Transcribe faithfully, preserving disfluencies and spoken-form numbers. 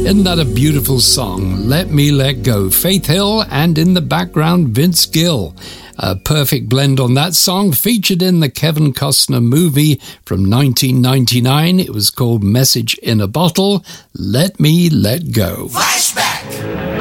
Isn't that a beautiful song? Let Me Let Go. Faith Hill, and in the background, Vince Gill. A perfect blend on that song, featured in the Kevin Costner movie from nineteen ninety-nine. It was called Message in a Bottle. Let Me Let Go. Flashback!